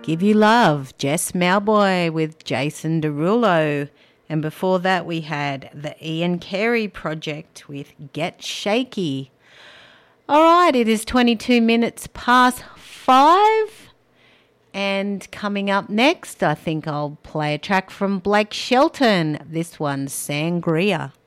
Give You Love, Jess Mauboy with Jason Derulo. And before that we had the Ian Carey Project with Get Shaky. All right, it is 22 minutes past 5. And coming up next, I think I'll play a track from Blake Shelton. This one's Sangria.